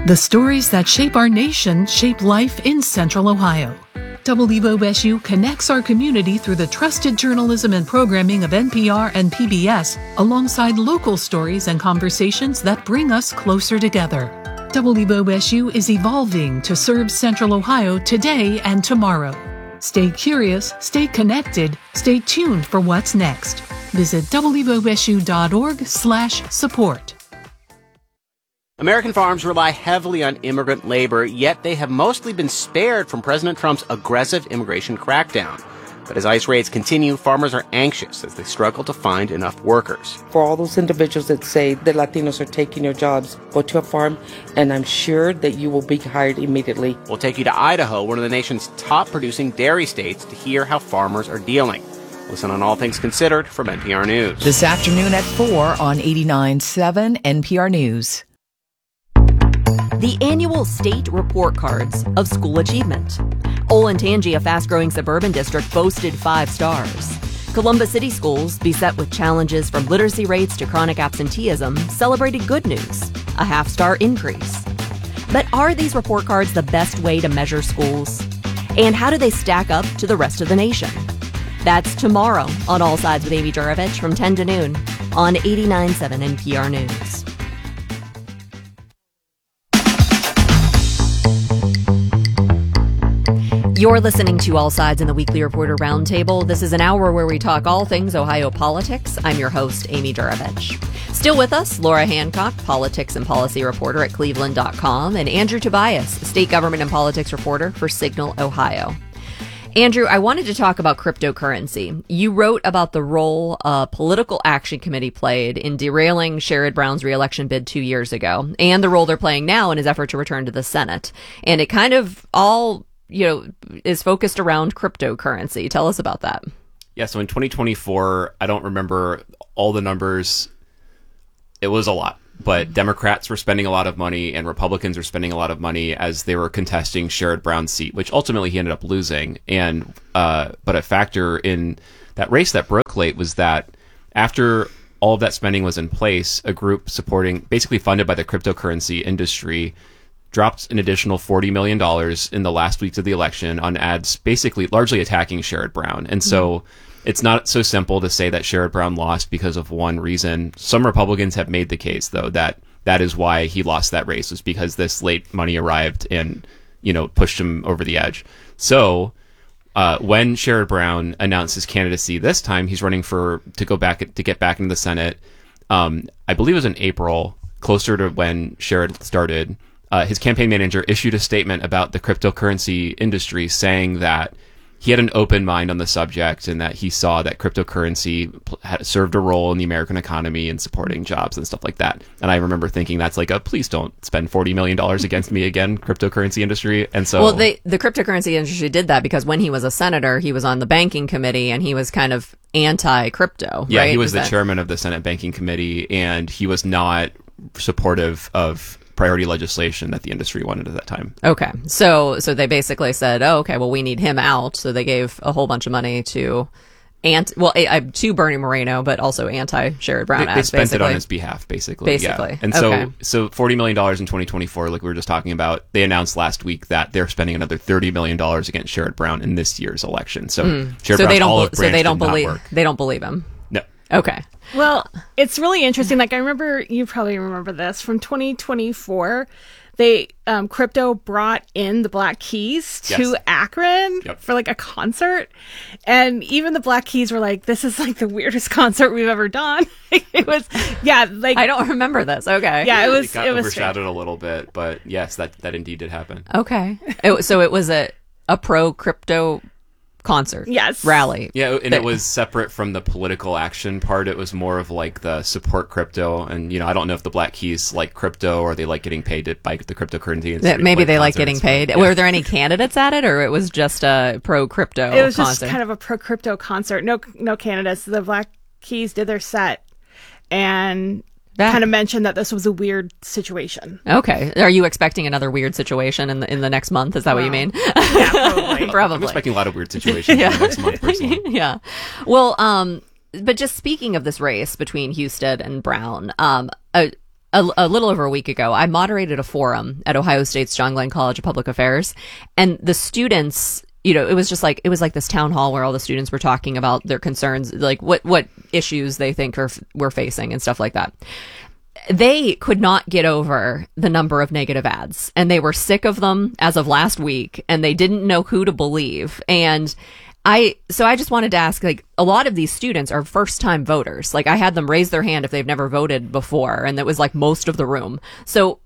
The stories that shape our nation shape life in Central Ohio. WOSU connects our community through the trusted journalism and programming of NPR and PBS, alongside local stories and conversations that bring us closer together. WOSU is evolving to serve Central Ohio today and tomorrow. Stay curious, stay connected, stay tuned for what's next. Visit wosu.org/support. American farms rely heavily on immigrant labor, yet they have mostly been spared from President Trump's aggressive immigration crackdown. But as ICE raids continue, farmers are anxious as they struggle to find enough workers. For all those individuals that say the Latinos are taking your jobs, go to a farm, and I'm sure that you will be hired immediately. We'll take you to Idaho, one of the nation's top producing dairy states, to hear how farmers are dealing. Listen on All Things Considered from NPR News. This afternoon at 4 on 89.7 NPR News. The annual state report cards of school achievement. Olentangy, a fast-growing suburban district, boasted 5 stars. Columbus City schools, beset with challenges from literacy rates to chronic absenteeism, celebrated good news, a half-star increase. But are these report cards the best way to measure schools? And how do they stack up to the rest of the nation? That's tomorrow on All Sides with Amy Juravich from 10 to noon on 89.7 NPR News. You're listening to All Sides in the Weekly Reporter Roundtable. This is an hour where we talk all things Ohio politics. I'm your host, Amy Juravich. Still with us, Laura Hancock, politics and policy reporter at Cleveland.com, and Andrew Tobias, state government and politics reporter for Signal, Ohio. Andrew, I wanted to talk about cryptocurrency. You wrote about the role a political action committee played in derailing Sherrod Brown's reelection bid 2 years ago, and the role they're playing now in his effort to return to the Senate. And it kind of all is focused around cryptocurrency. Tell us about that. Yeah, so in 2024, I don't remember all the numbers. It was a lot. But Democrats were spending a lot of money and Republicans were spending a lot of money as they were contesting Sherrod Brown's seat, which ultimately he ended up losing. And but a factor in that race that broke late was that after all of that spending was in place, a group supporting, basically funded by the cryptocurrency industry, dropped an additional $40 million in the last weeks of the election on ads basically largely attacking Sherrod Brown. And so it's not so simple to say that Sherrod Brown lost because of one reason. Some Republicans have made the case, though, that that is why he lost that race, was because this late money arrived and, pushed him over the edge. So when Sherrod Brown announced his candidacy this time, he's running to get back into the Senate. I believe it was in April, closer to when Sherrod started. His campaign manager issued a statement about the cryptocurrency industry, saying that he had an open mind on the subject and that he saw that cryptocurrency had served a role in the American economy and supporting jobs and stuff like that. And I remember thinking that's like please don't spend $40 million against me again, cryptocurrency industry. And so, well, the cryptocurrency industry did that because when he was a senator, he was on the banking committee and he was kind of anti-crypto. Yeah, right? He was the chairman of the Senate Banking Committee, and he was not supportive of priority legislation that the industry wanted at that time. Okay. So they basically said, we need him out. So they gave a whole bunch of money to Bernie Moreno, but also anti-Sherrod Brown. They spent it on his behalf, basically. Yeah. And so $40 million in 2024, like we were just talking about, they announced last week that they're spending another $30 million against Sherrod Brown in this year's election. So Sherrod Brown's olive branch did not work. They don't believe him. No. Okay. Well, it's really interesting. Like, I remember, you probably remember this, from 2024, they, crypto brought in the Black Keys to Akron for like a concert. And even the Black Keys were like, this is like the weirdest concert we've ever done. It was, I don't remember this. Okay. Yeah, it was overshadowed strange. a little bit, but yes, that indeed did happen. Okay. So it was a pro crypto concert. Yes. Rally. Yeah, and it was separate from the political action part. It was more of like the support crypto. And, I don't know if the Black Keys like crypto or they like getting paid by the cryptocurrency industry. Maybe they like getting paid. Yeah. Were there any candidates at it, or it was just a pro-crypto concert? It was just kind of a pro-crypto concert. No candidates. The Black Keys did their set and kind of mentioned that this was a weird situation. Okay. Are you expecting another weird situation in the next month? Is that what you mean? Yeah, probably. Probably. I'm expecting a lot of weird situations in the next month, personally. Yeah. Well, but just speaking of this race between Husted and Brown, a little over a week ago, I moderated a forum at Ohio State's John Glenn College of Public Affairs, and the students, it was like this town hall where all the students were talking about their concerns, like what issues they think we're facing and stuff like that. They could not get over the number of negative ads, and they were sick of them as of last week, and they didn't know who to believe. And I just wanted to ask, like, a lot of these students are first-time voters. Like, I had them raise their hand if they've never voted before, and that was like most of the room. So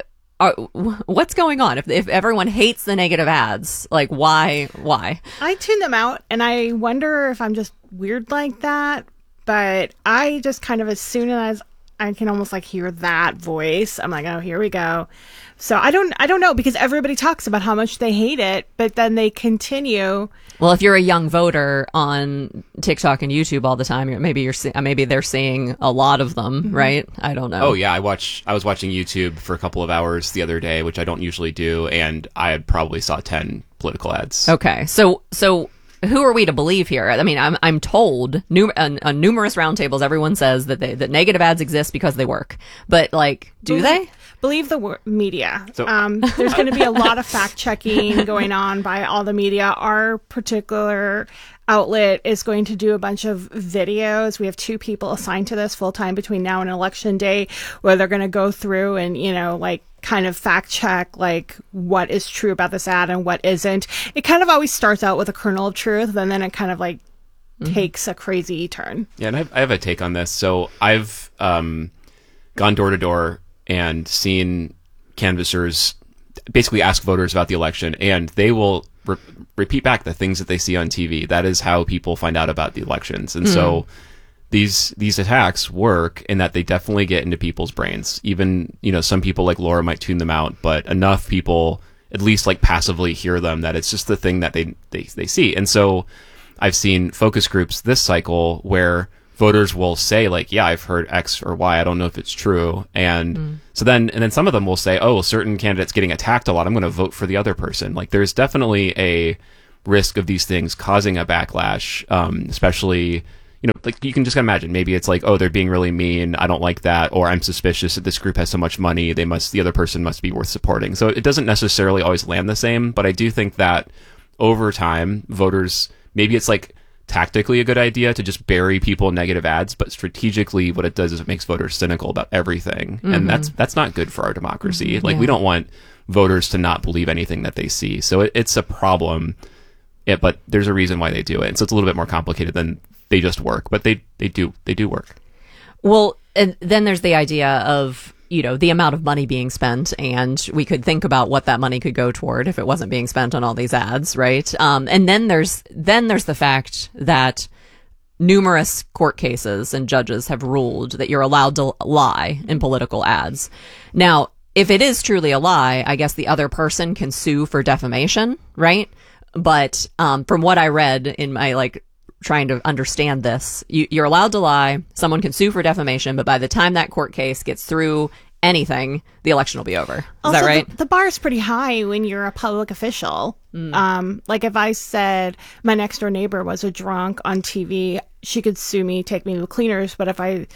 what's going on? If everyone hates the negative ads, like, why? I tune them out, and I wonder if I'm just weird like that. But I just kind of, as soon as I can almost like hear that voice, I'm like, oh, here we go. So I don't know, because everybody talks about how much they hate it, but then they continue. Well, if you're a young voter on TikTok and YouTube all the time, maybe they're seeing a lot of them, right? I don't know. Oh yeah, I was watching YouTube for a couple of hours the other day, which I don't usually do, and I probably saw 10 political ads. Okay, so who are we to believe here? I mean, I'm told on numerous roundtables, everyone says that negative ads exist because they work, but like, do they? Believe the media. So, there's going to be a lot of fact checking going on by all the media. Our particular outlet is going to do a bunch of videos. We have 2 people assigned to this full time between now and election day, where they're going to go through and, like, kind of fact check, like, what is true about this ad and what isn't. It kind of always starts out with a kernel of truth, and then it kind of like takes a crazy turn. Yeah, and I have a take on this. So I've gone door to door and seen canvassers basically ask voters about the election, and they will repeat back the things that they see on TV. That is how people find out about the elections. And so these attacks work in that they definitely get into people's brains. Even, some people like Laura might tune them out, but enough people at least like passively hear them that it's just the thing that they see. And so I've seen focus groups this cycle where voters will say, like, yeah, I've heard X or Y, I don't know if it's true. And so then some of them will say, oh, certain candidates getting attacked a lot, I'm going to vote for the other person. Like, there's definitely a risk of these things causing a backlash, especially, like, you can just imagine, maybe it's like, oh, they're being really mean, I don't like that, or I'm suspicious that this group has so much money, the other person must be worth supporting. So it doesn't necessarily always land the same, but I do think that over time, voters, maybe it's like tactically a good idea to just bury people in negative ads, but strategically what it does is it makes voters cynical about everything. And that's not good for our democracy. Like, we don't want voters to not believe anything that they see. So it's a problem, but there's a reason why they do it. And so it's a little bit more complicated than they just work, but they do work. Well, and then there's the idea of, the amount of money being spent, and we could think about what that money could go toward if it wasn't being spent on all these ads, right? And then there's the fact that numerous court cases and judges have ruled that you're allowed to lie in political ads. Now, if it is truly a lie, I guess the other person can sue for defamation, right? But from what I read in my trying to understand this, you're allowed to lie, someone can sue for defamation, but by the time that court case gets through anything, the election will be over. Is that right? The bar is pretty high when you're a public official. Like, if I said my next door neighbor was a drunk on TV, she could sue me, take me to the cleaners. But if I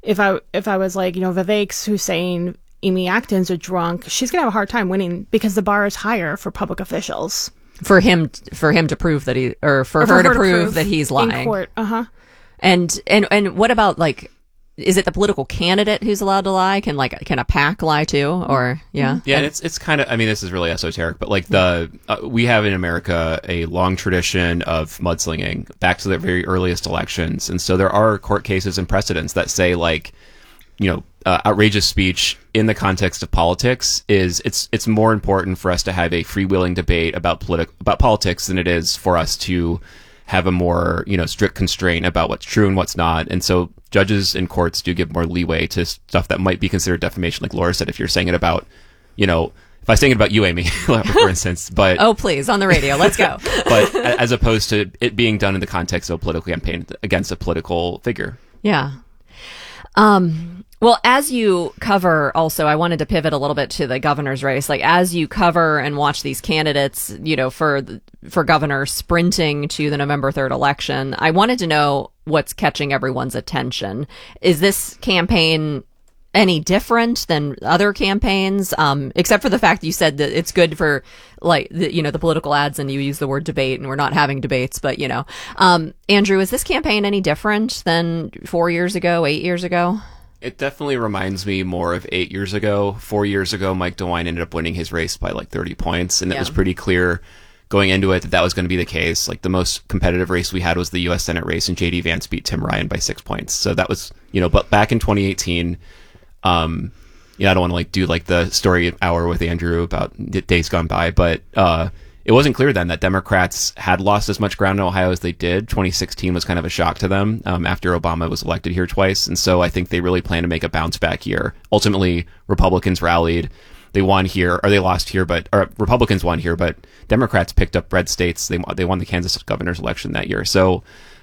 was like, Vivek's who's saying Amy Acton's a drunk, she's gonna have a hard time winning because the bar is higher for public officials. For him to prove that for her to prove that he's lying in court. And what about, like, is it the political candidate who's allowed to lie? Can a PAC lie too? Or yeah. And it's kind of, I mean, this is really esoteric, but like we have in America a long tradition of mudslinging back to the very earliest elections, and so there are court cases and precedents that say, like, outrageous speech in the context of politics it's more important for us to have a freewheeling debate about politics than it is for us to have a more strict constraint about what's true and what's not. And so judges and courts do give more leeway to stuff that might be considered defamation, like Laura said, if you're saying it about if I was saying it about you, Amy, for instance, but oh, please, on the radio, let's go. But as opposed to it being done in the context of a political campaign against a political figure. Yeah. Well, as you cover, also, I wanted to pivot a little bit to the governor's race. Like, as you cover and watch these candidates, for governor sprinting to the November 3rd election, I wanted to know what's catching everyone's attention. Is this campaign, any different than other campaigns, except for the fact that you said that it's good for the political ads, and you use the word debate, and we're not having debates, but Andrew, is this campaign any different than 4 years ago, 8 years ago? It definitely reminds me more of 8 years ago. 4 years ago, Mike DeWine ended up winning his race by 30 points, and it was pretty clear going into it that was going to be the case. The most competitive race we had was the U.S. Senate race, and J.D. Vance beat Tim Ryan by 6 points. So that was, but back in 2018, I don't want to do the story hour with Andrew about days gone by, but it wasn't clear then that Democrats had lost as much ground in Ohio as they did. 2016 was kind of a shock to them after Obama was elected here twice, and so I think they really plan to make a bounce back year. Ultimately, Republicans rallied. They won here, or they lost here, or Republicans won here, but Democrats picked up red states. They won the Kansas governor's election that year. So,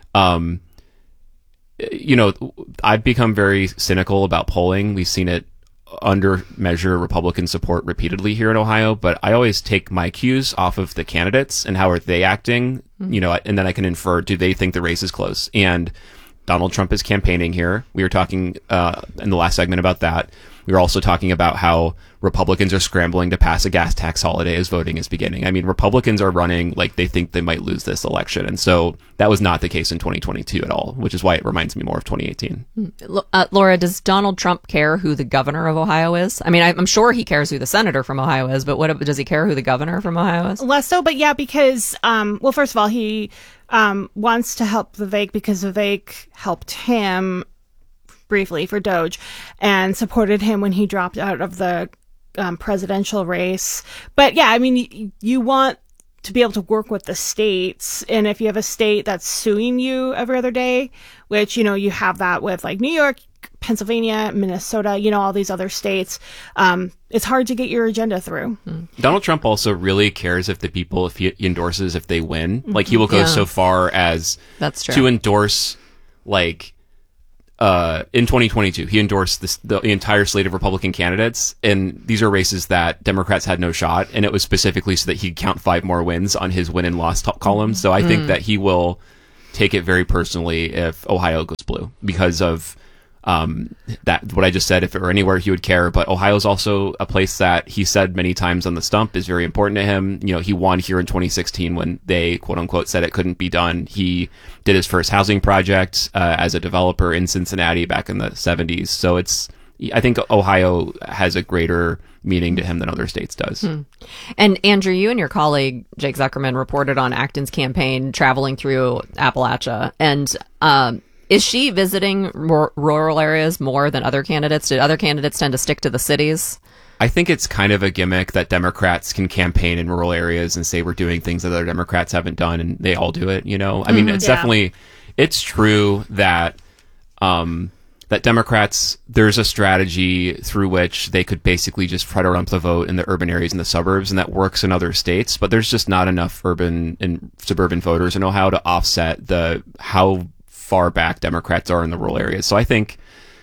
I've become very cynical about polling. We've seen it undermeasure Republican support repeatedly here in Ohio, but I always take my cues off of the candidates and how are they acting, and then I can infer, do they think the race is close? And Donald Trump is campaigning here. We were talking in the last segment about that. We were also talking about how Republicans are scrambling to pass a gas tax holiday as voting is beginning. I mean, Republicans are running like they think they might lose this election. And so that was not the case in 2022 at all, which is why it reminds me more of 2018. Laura, does Donald Trump care who the governor of Ohio is? I mean, I'm sure he cares who the senator from Ohio is, but does he care who the governor from Ohio is? Less so, but yeah, because, first of all, he wants to help Vivek because Vivek helped him briefly for Doge and supported him when he dropped out of the presidential race. But yeah, I mean, you want to be able to work with the states, and if you have a state that's suing you every other day, which you have that with New York, Pennsylvania, Minnesota, all these other states, it's hard to get your agenda through. Donald Trump also really cares if the people, if he endorses, if they win. He will go so far as to endorse in 2022, he endorsed the entire slate of Republican candidates, and these are races that Democrats had no shot, and it was specifically so that he'd count 5 more wins on his win and loss column. So I think that he will take it very personally if Ohio goes blue because of that, what I just said. If it were anywhere, he would care. But Ohio is also a place that he said many times on the stump is very important to him. He won here in 2016 when they, quote unquote, said it couldn't be done. He did his first housing project as a developer in Cincinnati back in the 70s. So I think Ohio has a greater meaning to him than other states does. And Andrew, you and your colleague Jake Zuckerman reported on Acton's campaign traveling through Appalachia, and is she visiting rural areas more than other candidates? Did other candidates tend to stick to the cities? I think it's kind of a gimmick that Democrats can campaign in rural areas and say we're doing things that other Democrats haven't done, and they all do it, I mean, it's definitely, it's true that that Democrats, there's a strategy through which they could basically just try to rump the vote in the urban areas and the suburbs, and that works in other states, but there's just not enough urban and suburban voters in Ohio to offset how far back Democrats are in the rural areas. So I think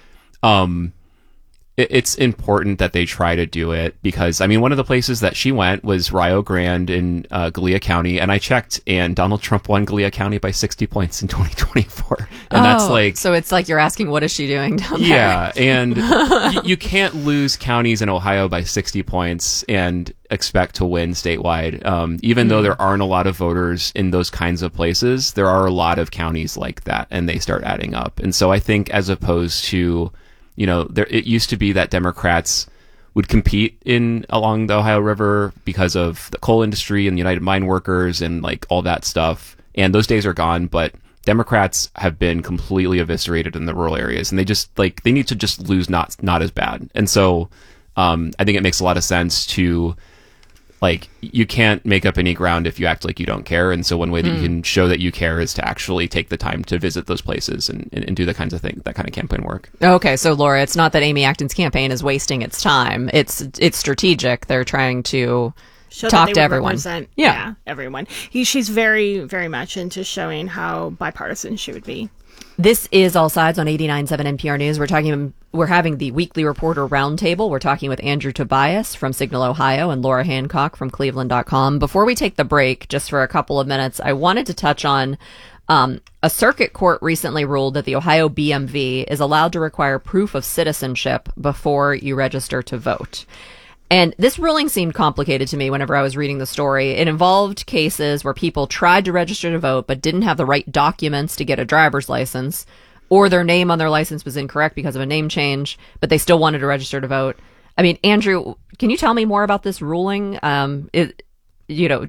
it's important that they try to do it because, I mean, one of the places that she went was Rio Grande in Gallia County, and I checked, and Donald Trump won Gallia County by 60 points in 2024. And that's so it's like you're asking, what is she doing down there? Yeah, and you can't lose counties in Ohio by 60 points and expect to win statewide. Even though there aren't a lot of voters in those kinds of places, there are a lot of counties like that, and they start adding up. And so I think as opposed to, it used to be that Democrats would compete along the Ohio River because of the coal industry and the United Mine Workers and all that stuff. And those days are gone, but Democrats have been completely eviscerated in the rural areas, and they just they need to just lose not as bad. And so I think it makes a lot of sense to you can't make up any ground if you act like you don't care. And so one way that you can show that you care is to actually take the time to visit those places and do the kinds of that kind of campaign work. Okay. So Laura, it's not that Amy Acton's campaign is wasting its time. It's strategic. They're trying to talk to everyone. Yeah, everyone. She's very, very much into showing how bipartisan she would be. This is All Sides on 89.7 NPR News. We're having the weekly reporter roundtable. We're talking with Andrew Tobias from Signal, Ohio, and Laura Hancock from Cleveland.com. Before we take the break, just for a couple of minutes, I wanted to touch on A circuit court recently ruled that the Ohio BMV is allowed to require proof of citizenship before you register to vote. And this ruling seemed complicated to me whenever I was reading the story. It involved cases where people tried to register to vote but didn't have the right documents to get a driver's license, or their name on their license was incorrect because of a name change, but they still wanted to register to vote. I mean, Andrew, can you tell me more about this ruling? Do you have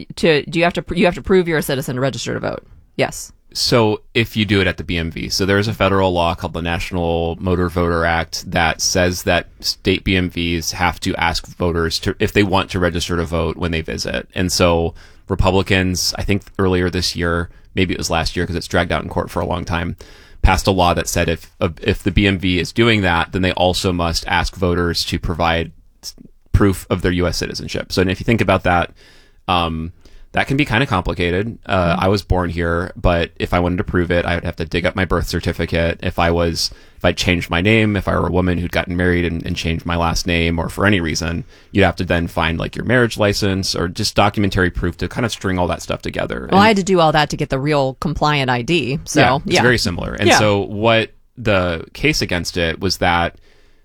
to prove you're a citizen to register to vote? Yes. So if you do it at the BMV, so there's a federal law called the National Motor Voter Act that says that state BMVs have to ask voters if they want to register to vote when they visit. And so Republicans, I think earlier this year, maybe it was last year because it's dragged out in court for a long time, passed a law that said if the BMV is doing that, then they also must ask voters to provide proof of their U.S. citizenship. So if you think about that, that can be kind of complicated. I was born here, but if I wanted to prove it, I would have to dig up my birth certificate. If I changed my name, if I were a woman who'd gotten married and changed my last name, or for any reason, you'd have to then find like your marriage license or just documentary proof to kind of string all that stuff together. Well, I had to do all that to get the real compliant ID. So yeah, it's very similar. And so what the case against it was that,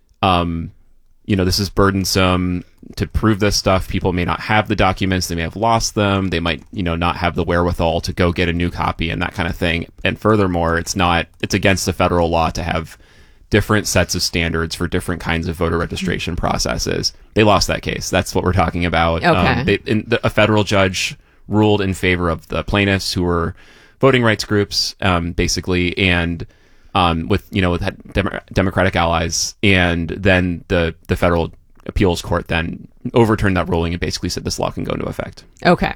this is burdensome to prove this stuff. People may not have the documents. They may have lost them. They might, not have the wherewithal to go get a new copy and that kind of thing. And furthermore, it's against the federal law to have different sets of standards for different kinds of voter registration processes. They lost that case. That's what we're talking about. Okay. A federal judge ruled in favor of the plaintiffs, who were voting rights groups, basically, and with Democratic allies, and then the federal appeals court then overturned that ruling and basically said this law can go into effect. Okay,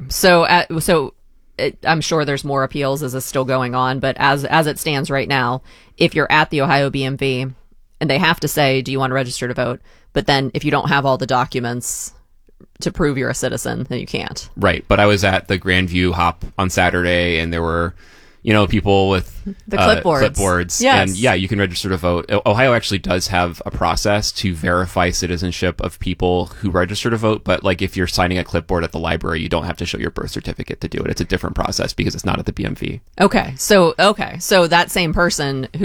I'm sure there's more appeals. This is still going on, but as it stands right now, if you're at the Ohio BMV and they have to say, do you want to register to vote? But then if you don't have all the documents to prove you're a citizen, then you can't. Right. But I was at the Grandview Hop on Saturday, and there were people with the clipboards. Yes. And you can register to vote. Ohio actually does have a process to verify citizenship of people who register to vote. But like if you're signing a clipboard at the library, you don't have to show your birth certificate to do it. It's a different process because it's not at the BMV. Okay. So that same person who